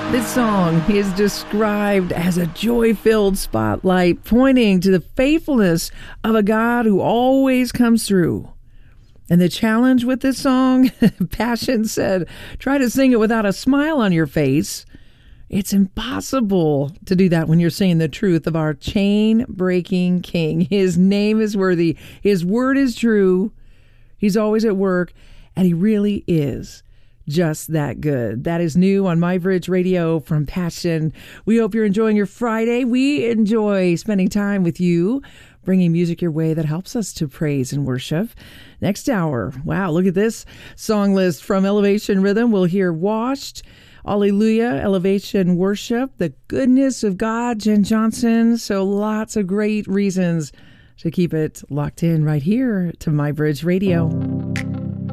This song is described as a joy-filled spotlight pointing to the faithfulness of a God who always comes through. And the challenge with this song, Passion said, try to sing it without a smile on your face. It's impossible to do that when you're saying the truth of our chain-breaking King. His name is worthy. His word is true. He's always at work, and he really is just that good. That is new on MyBridge Radio from Passion. We hope you're enjoying your Friday. We enjoy spending time with you, bringing music your way that helps us to praise and worship. Next hour, wow, look at this song list from Elevation Rhythm. We'll hear Washed, Alleluia, Elevation Worship, The Goodness of God, Jen Johnson. So lots of great reasons to keep it locked in right here to MyBridge Radio.